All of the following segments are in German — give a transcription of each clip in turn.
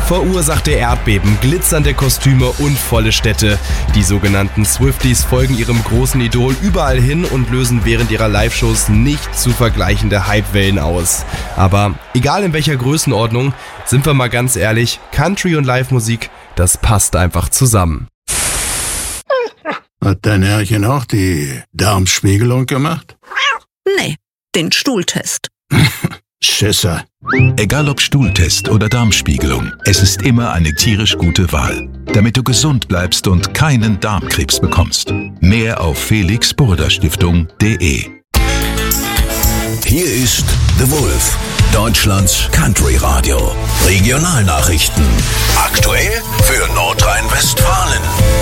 Verursachte Erdbeben, glitzernde Kostüme und volle Städte. Die sogenannten Swifties folgen ihrem großen Idol überall hin und lösen während ihrer Live-Shows nicht zu vergleichende Hypewellen aus. Aber egal in welcher Größenordnung, sind wir mal ganz ehrlich, Country und Live-Musik, das passt einfach zusammen. Hat dein Herrchen auch die Darmspiegelung gemacht? Nee, den Stuhltest. Schisser. Egal ob Stuhltest oder Darmspiegelung, es ist immer eine tierisch gute Wahl, damit du gesund bleibst und keinen Darmkrebs bekommst. Mehr auf felixburda-stiftung.de. Hier ist The Wolf, Deutschlands Country Radio. Regionalnachrichten. Aktuell für Nordrhein-Westfalen.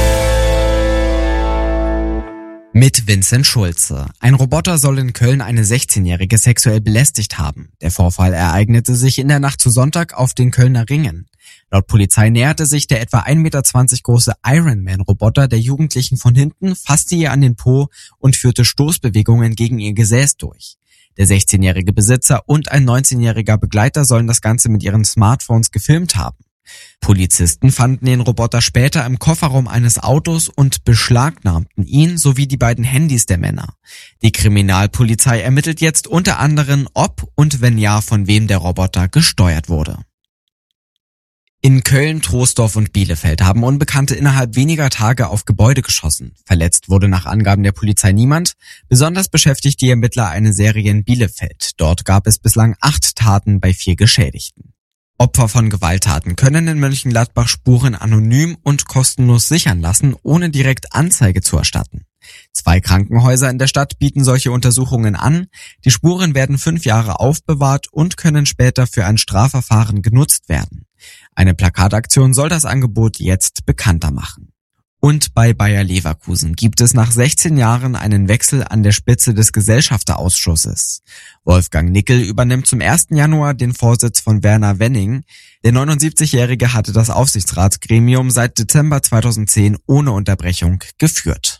Mit Vincent Schulze. Ein Roboter soll in Köln eine 16-Jährige sexuell belästigt haben. Der Vorfall ereignete sich in der Nacht zu Sonntag auf den Kölner Ringen. Laut Polizei näherte sich der etwa 1,20 Meter große Ironman-Roboter der Jugendlichen von hinten, fasste ihr an den Po und führte Stoßbewegungen gegen ihr Gesäß durch. Der 16-jährige Besitzer und ein 19-jähriger Begleiter sollen das Ganze mit ihren Smartphones gefilmt haben. Polizisten fanden den Roboter später im Kofferraum eines Autos und beschlagnahmten ihn sowie die beiden Handys der Männer. Die Kriminalpolizei ermittelt jetzt unter anderem, ob und wenn ja, von wem der Roboter gesteuert wurde. In Köln, Troisdorf und Bielefeld haben Unbekannte innerhalb weniger Tage auf Gebäude geschossen. Verletzt wurde nach Angaben der Polizei niemand. Besonders beschäftigt die Ermittler eine Serie in Bielefeld. Dort gab es bislang 8 Taten bei 4 Geschädigten. Opfer von Gewalttaten können in Mönchengladbach Spuren anonym und kostenlos sichern lassen, ohne direkt Anzeige zu erstatten. 2 Krankenhäuser in der Stadt bieten solche Untersuchungen an. Die Spuren werden 5 Jahre aufbewahrt und können später für ein Strafverfahren genutzt werden. Eine Plakataktion soll das Angebot jetzt bekannter machen. Und bei Bayer Leverkusen gibt es nach 16 Jahren einen Wechsel an der Spitze des Gesellschafterausschusses. Wolfgang Nickel übernimmt zum 1. Januar den Vorsitz von Werner Wenning. Der 79-Jährige hatte das Aufsichtsratsgremium seit Dezember 2010 ohne Unterbrechung geführt.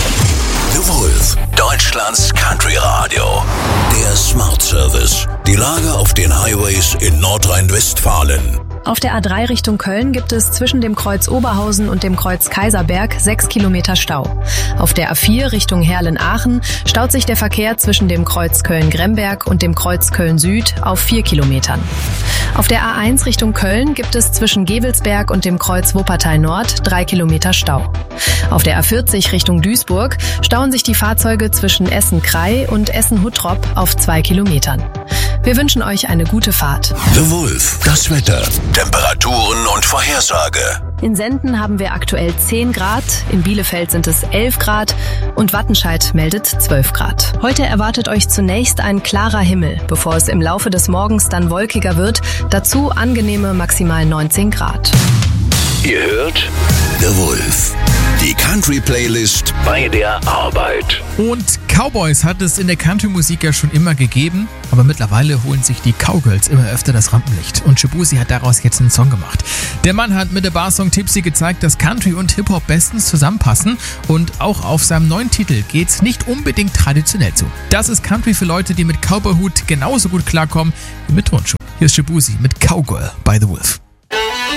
The Wolf, Deutschlands Country Radio. Der Smart Service. Die Lage auf den Highways in Nordrhein-Westfalen. Auf der A3 Richtung Köln gibt es zwischen dem Kreuz Oberhausen und dem Kreuz Kaiserberg 6 Kilometer Stau. Auf der A4 Richtung Herrlen-Aachen staut sich der Verkehr zwischen dem Kreuz Köln-Gremberg und dem Kreuz Köln-Süd auf 4 Kilometern. Auf der A1 Richtung Köln gibt es zwischen Gevelsberg und dem Kreuz Wuppertal-Nord 3 Kilometer Stau. Auf der A40 Richtung Duisburg stauen sich die Fahrzeuge zwischen Essen-Krei und Essen-Huttrop auf 2 Kilometern. Wir wünschen euch eine gute Fahrt. The Wolf, das Wetter, Temperaturen und Vorhersage. In Senden haben wir aktuell 10 Grad, in Bielefeld sind es 11 Grad und Wattenscheid meldet 12 Grad. Heute erwartet euch zunächst ein klarer Himmel, bevor es im Laufe des Morgens dann wolkiger wird, dazu angenehme maximal 19 Grad. Ihr hört The Wolf, die Country-Playlist bei der Arbeit. Und Cowboys hat es in der Country-Musik ja schon immer gegeben, aber mittlerweile holen sich die Cowgirls immer öfter das Rampenlicht. Und Shabuzi hat daraus jetzt einen Song gemacht. Der Mann hat mit der Barsong Tipsy gezeigt, dass Country und Hip-Hop bestens zusammenpassen. Und auch auf seinem neuen Titel geht's nicht unbedingt traditionell zu. Das ist Country für Leute, die mit Cowboy-Hut genauso gut klarkommen wie mit Turnschuhen. Hier ist Shabuzi mit Cowgirl bei The Wolf.